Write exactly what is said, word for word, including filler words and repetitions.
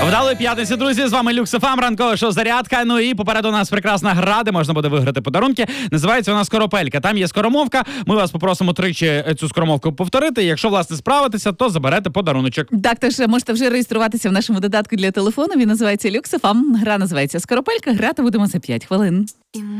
Вдалої п'ятниці, друзі, з вами Люкс еф ем, ранкове шоу «Зарядка». Ну і попереду у нас прекрасна гра, де можна буде виграти подарунки. Називається вона «Скоропелька». Там є скоромовка. Ми вас попросимо тричі цю скоромовку повторити. Якщо, власне, справитеся, то заберете подаруночок. Так, тож можете вже реєструватися в нашому додатку для телефону. Він називається Люкс еф ем. Гра називається «Скоропелька». Грати будемо за п'ять хвилин.